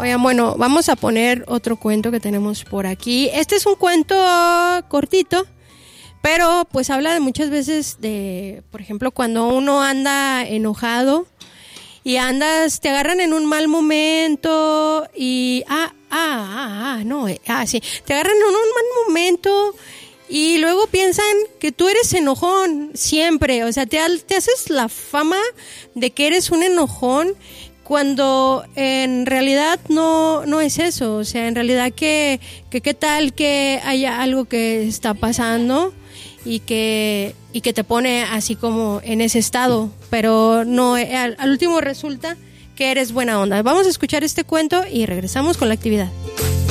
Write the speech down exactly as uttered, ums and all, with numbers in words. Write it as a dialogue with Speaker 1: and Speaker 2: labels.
Speaker 1: Oigan, bueno, vamos a poner otro cuento que tenemos por aquí. Este es un cuento cortito, pero pues habla de muchas veces de, por ejemplo, cuando uno anda enojado y andas, te agarran en un mal momento y, ah, ah, ah, ah, no, eh, ah, sí, te agarran en un mal momento y luego piensan que tú eres enojón siempre, o sea, te, te haces la fama de que eres un enojón, cuando en realidad no no es eso, o sea, en realidad que que qué tal que haya algo que está pasando y que y que te pone así como en ese estado, pero no al, al último resulta que eres buena onda. Vamos a escuchar este cuento y regresamos con la actividad.